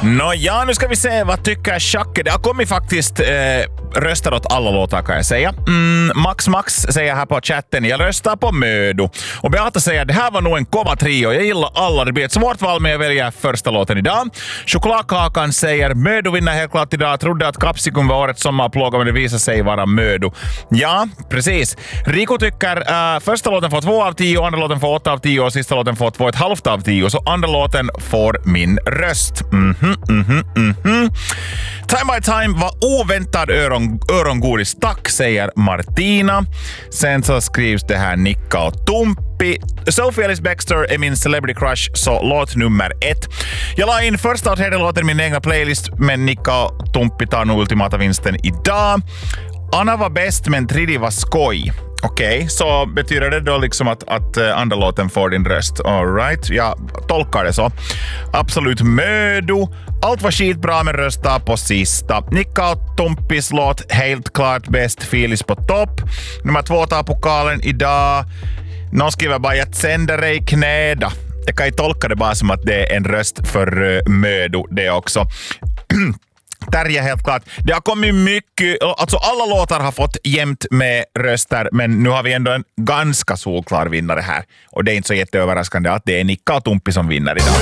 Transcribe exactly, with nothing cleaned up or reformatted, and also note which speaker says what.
Speaker 1: Nå ja, nu ska vi se vad tycker Jacques. Det har kommit faktiskt eh, röstar åt alla låtar kan jag säga. Mm, Max Max säger här på chatten, jag röstar på Mödo. Och Beata säger, det här var nog en kova trio. Jag gillar alla, det blir ett svårt val men jag väljer första låten idag. Chokladkakan säger, Mödo vinner helt klart idag. Jag trodde att Capsicum var årets sommarplåga men det visar sig vara Mödo. Ja, precis. Rico tycker uh, första låten får två av tio, andra låten får åtta av tio och sista låten får två och ett halvt av tio. Så andra låten får min röst. Mhm, mhm, mhm. Time by Time var oväntad öron, örongodis. Tack, säger Martina. Sen så skrivs det här Nicka och Tumpi. Sophie Ellis Bextor är min celebrity crush, så låt nummer ett. Jag la in första och tredje låten i min egna playlist, men Nicka och Tumpi tar nog ultimata vinsten idag. Anna var bäst, men Tridi var skoj. Okej, okay, så betyder det då liksom att, att uh, andra låten får din röst? All right, jag tolkar det så. Absolut Mödo. Allt var skitbra men rösta på sista. Nicka och Tumpis låt helt klart bäst. Filis på topp. Nummer två tar pokalen idag. Någon skriver bara att sänder dig knäda. Jag kan ju tolka det bara som att det är en röst för uh, Mödo det också. Terje helt klart. Det har kommit mycket, alltså alla låtar har fått jämnt med röster, men nu har vi ändå en ganska solklar vinnare här. Och det är inte så jätteöverraskande att det är Nicka och Tumpi som vinner idag.